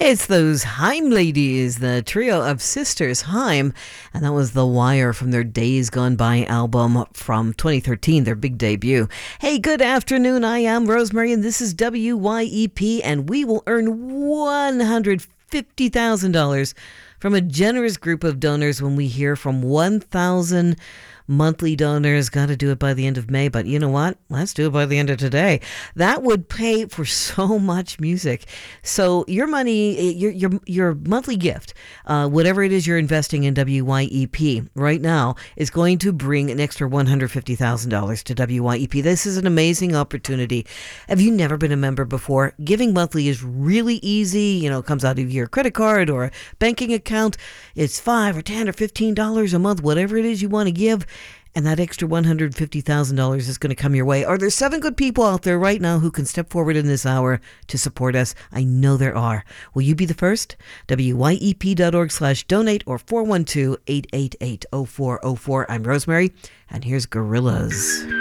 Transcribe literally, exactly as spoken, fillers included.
It's those Haim ladies, the trio of sisters Haim, and that was The Wire from their Days Gone By album from twenty thirteen, their big debut. Hey, good afternoon. I am Rosemary, and this is W Y E P, and we will earn one hundred fifty thousand dollars from a generous group of donors when we hear from one thousand monthly donors. Got to do it by the end of May, but you know what? Let's do it by the end of today. That would pay for so much music. So your money, your your your monthly gift, uh, whatever it is you're investing in W Y E P right now, is going to bring an extra one hundred fifty thousand dollars to W Y E P. This is an amazing opportunity. Have you never been a member before? Giving monthly is really easy. You know, it comes out of your credit card or a banking account. It's five or ten or fifteen dollars a month, whatever it is you want to give. And that extra one hundred fifty thousand dollars is going to come your way. Are there seven good people out there right now who can step forward in this hour to support us? I know there are. Will you be the first? W Y E P dot org slash donate or four one two, eight eight eight, oh four oh four. I'm Rosemary, and here's Gorillaz.